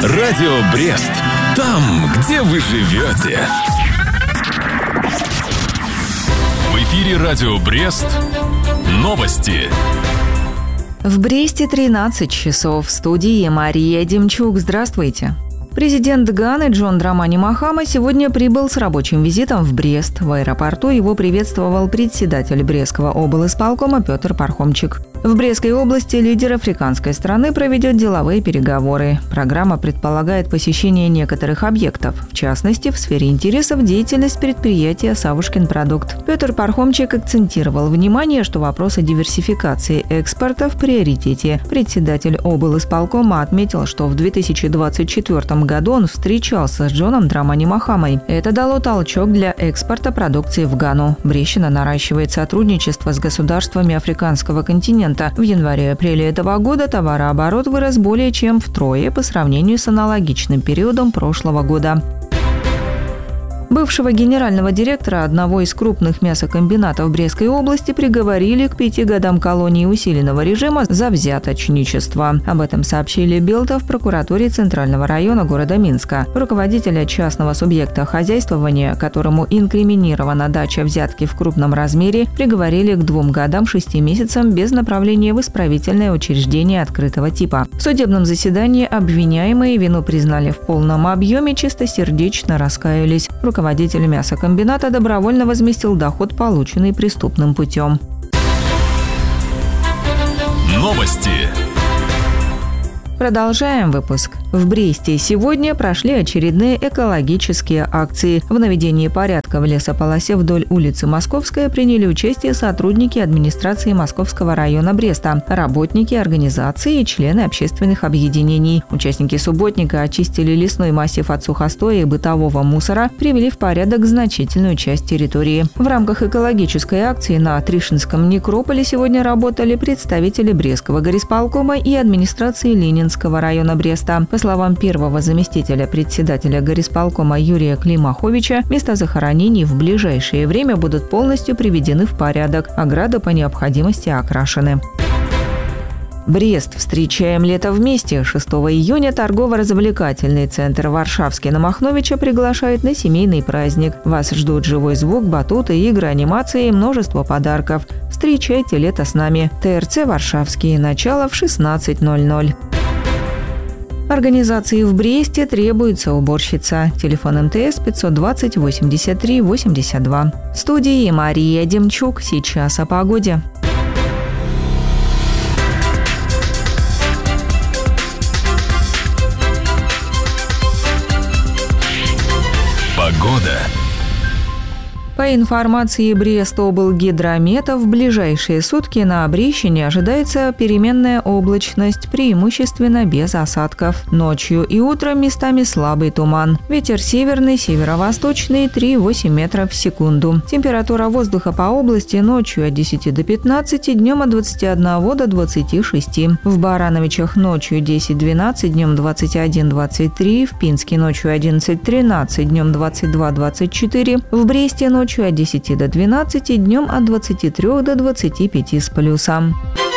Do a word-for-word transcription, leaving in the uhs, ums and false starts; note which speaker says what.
Speaker 1: Радио Брест. Там, где вы живете. В эфире Радио Брест. Новости.
Speaker 2: В Бресте тринадцать часов. В студии Мария Демчук. Здравствуйте. Президент Ганы Джон Драмани Махама сегодня прибыл с рабочим визитом в Брест. В аэропорту его приветствовал председатель Брестского облисполкома Петр Пархомчик. В Брестской области лидер африканской страны проведет деловые переговоры. Программа предполагает посещение некоторых объектов, в частности, в сфере интересов деятельность предприятия «Савушкин продукт». Петр Пархомчик акцентировал внимание, что вопросы диверсификации экспорта в приоритете. Председатель облисполкома отметил, что в две тысячи двадцать четвёртом году он встречался с Джоном Драмани Махамой. Это дало толчок для экспорта продукции в Гану. Брещина наращивает сотрудничество с государствами африканского континента. В январе-апреле этого года товарооборот вырос более чем втрое по сравнению с аналогичным периодом прошлого года. Бывшего генерального директора одного из крупных мясокомбинатов Брестской области приговорили к пяти годам колонии усиленного режима за взяточничество. Об этом сообщили Белта в прокуратуре Центрального района города Минска. Руководителя частного субъекта хозяйствования, которому инкриминирована дача взятки в крупном размере, приговорили к двум годам шести месяцам без направления в исправительное учреждение открытого типа. В судебном заседании обвиняемые вину признали в полном объеме, чистосердечно раскаялись. Руководитель мясокомбината добровольно возместил доход, полученный преступным путем.
Speaker 1: Новости.
Speaker 2: Продолжаем выпуск. В Бресте сегодня прошли очередные экологические акции. В наведении порядка в лесополосе вдоль улицы Московская приняли участие сотрудники администрации Московского района Бреста, работники организаций и члены общественных объединений. Участники субботника очистили лесной массив от сухостоя и бытового мусора, привели в порядок значительную часть территории. В рамках экологической акции на Тришинском некрополе сегодня работали представители Брестского горисполкома и администрации Ленинского района Бреста. По словам первого заместителя председателя горисполкома Юрия Климаховича, места захоронений в ближайшее время будут полностью приведены в порядок, ограды по необходимости окрашены. Брест. Встречаем лето вместе. шестого июня торгово-развлекательный центр Варшавский на Махновича приглашает на семейный праздник. Вас ждут живой звук, батуты, игры, анимации и множество подарков. Встречайте лето с нами. ТРЦ «Варшавский». Начало в шестнадцать ноль ноль. Организации в Бресте требуется уборщица. Телефон эм тэ эс пятьсот двадцать восемьдесят три восемьдесят два. В студии Мария Демчук. Сейчас о погоде.
Speaker 1: Погода.
Speaker 2: По информации Брестоблгидромета, в ближайшие сутки на Брещине ожидается переменная облачность, преимущественно без осадков. Ночью и утром местами слабый туман. Ветер северный, северо-восточный три-восемь метров в секунду. Температура воздуха по области ночью от десяти до пятнадцати, днем от двадцати одного до двадцати шести. В Барановичах ночью десять-двенадцать, днем двадцать один-двадцать три, в Пинске ночью одиннадцать-тринадцать, днем двадцать два-двадцать четыре, в Бресте ночью от десяти до двенадцати, днем от двадцати трёх до двадцати пяти с плюсом.